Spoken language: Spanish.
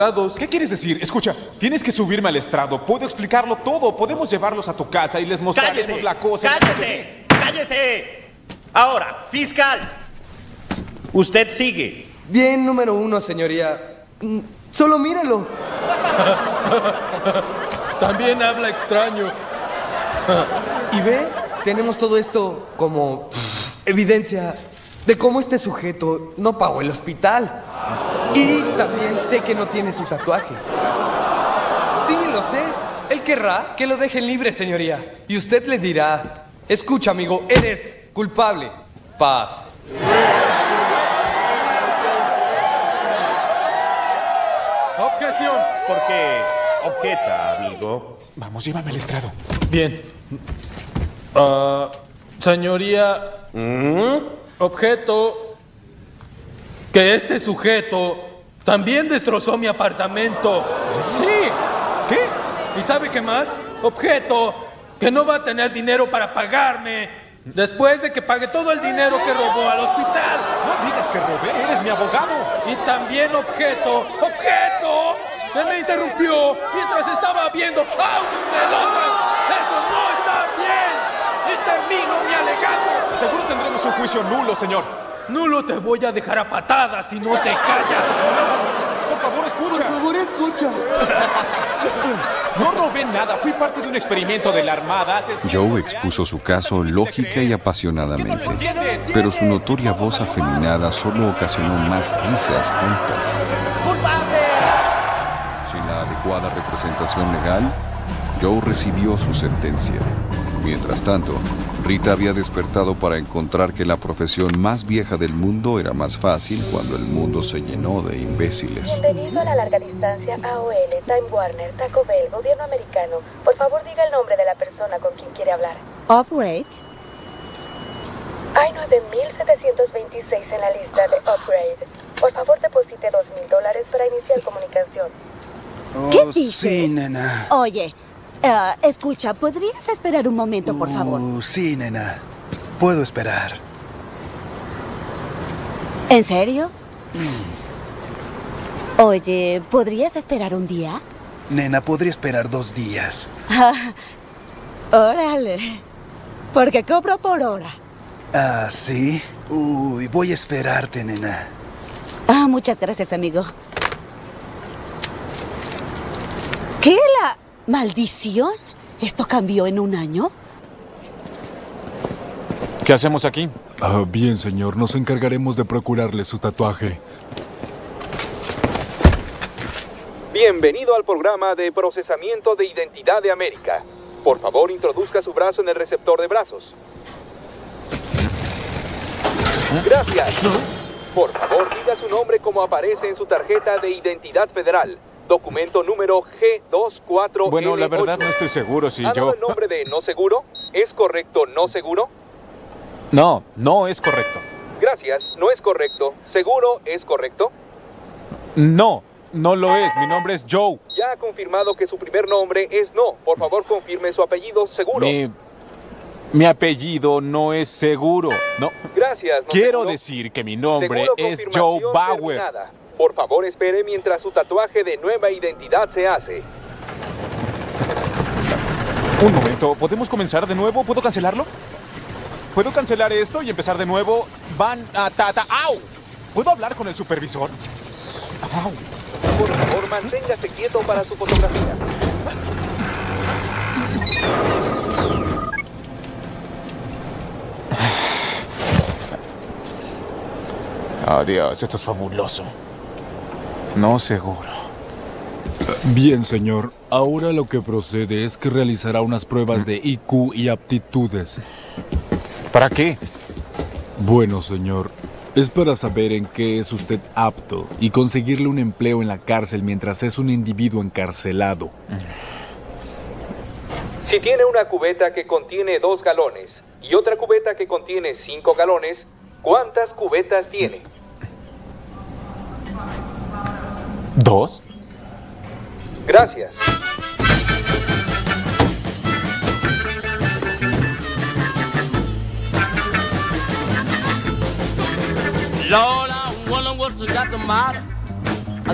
¿Qué quieres decir? Escucha, tienes que subirme al estrado. Puedo explicarlo todo. Podemos llevarlos a tu casa y les mostraremos la cosa. ¡Cállese! ¡Cállese! Ahora, fiscal. Usted sigue. Bien, número 1, señoría. Solo míralo. También habla extraño. Y ve, tenemos todo esto como evidencia de cómo este sujeto no pagó el hospital. Y también sé que no tiene su tatuaje. Sí, lo sé. Él querrá que lo dejen libre, señoría. Y usted le dirá: escucha, amigo, eres culpable. Paz. Objeción. ¿Por qué objeta, amigo? Vamos, llévame al estrado. Bien. Señoría, objeto que este sujeto también destrozó mi apartamento. Sí. ¿Qué? ¿Y sabe qué más? Objeto que no va a tener dinero para pagarme después de que pague todo el dinero que robó al hospital. No digas que robé, eres mi abogado. Y también objeto que me interrumpió mientras estaba viendo autos pelotas. Eso no está bien. Y termino mi alegato. Seguro tendremos un juicio nulo, señor. Nulo, te voy a dejar a patadas si no te callas. Por favor, escucha. Por favor, escucha. No robé nada, fui parte de un experimento de la Armada hace 100 Joe años. expuso su caso lógica y apasionadamente, ¿Qué no lo entiende? pero su notoria voz afeminada solo ocasionó más risas tontas. Sin la adecuada representación legal, Joe recibió su sentencia. Mientras tanto, Rita había despertado para encontrar que la profesión más vieja del mundo era más fácil cuando el mundo se llenó de imbéciles. Debido a la larga distancia, AOL, Time Warner, Taco Bell, gobierno americano, por favor diga el nombre de la persona con quien quiere hablar. Upgrade. Hay 9,726 en la lista de Upgrade. Por favor deposite $2,000 para iniciar comunicación. ¿Qué dices? Sí, nena. Oye, escucha, ¿podrías esperar un momento, por favor? Sí, nena. Puedo esperar. ¿En serio? Oye, ¿podrías esperar un día? Nena, podría esperar 2 días. Órale. Porque cobro por hora. Ah, ¿sí? Uy, voy a esperarte, nena. Muchas gracias, amigo. ¿Qué la maldición? ¿Esto cambió en un año? ¿Qué hacemos aquí? Bien, señor. Nos encargaremos de procurarle su tatuaje. Bienvenido al programa de procesamiento de identidad de América. Por favor, introduzca su brazo en el receptor de brazos. Gracias. Por favor, diga su nombre como aparece en su tarjeta de identidad federal. Documento número G24L8. Bueno, la verdad no estoy seguro si ¿Ha yo... dado el nombre de no seguro? ¿Es correcto no seguro? No, no es correcto. Gracias, no es correcto. ¿Seguro es correcto? No, no lo es. Mi nombre es Joe. Ya ha confirmado que su primer nombre es no. Por favor, confirme su apellido seguro. Mi apellido no es seguro. No. Gracias. Quiero seguro. decir que mi nombre Seguro, es Joe confirmación Bauer. terminada. Por favor, espere mientras su tatuaje de nueva identidad se hace. Un momento, ¿podemos comenzar de nuevo? ¿Puedo cancelarlo? ¿Puedo cancelar esto y empezar de nuevo? ¡Au! ¿Puedo hablar con el supervisor? ¡Au! Por favor, manténgase quieto para su fotografía. Oh, Dios, esto es fabuloso. No seguro. Bien, señor. Ahora lo que procede es que realizará unas pruebas de IQ y aptitudes. ¿Para qué? Bueno, señor, es para saber en qué es usted apto y conseguirle un empleo en la cárcel mientras es un individuo encarcelado. Si tiene una cubeta que contiene 2 galones y otra cubeta que contiene 5 galones, ¿cuántas cubetas tiene? 2. Gracias. Lord, I wonder what's got the matter